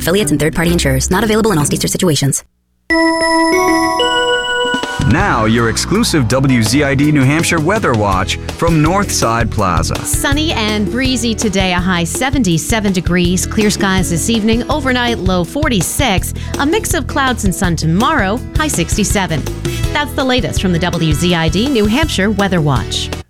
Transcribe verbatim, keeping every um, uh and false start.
affiliates, and third-party insurers. Not available in all states or situations. Now, your exclusive W Z I D New Hampshire Weather Watch from Northside Plaza. Sunny and breezy today, a high seventy-seven degrees. Clear skies this evening, overnight low forty-six. A mix of clouds and sun tomorrow, high sixty-seven. That's the latest from the W Z I D New Hampshire Weather Watch.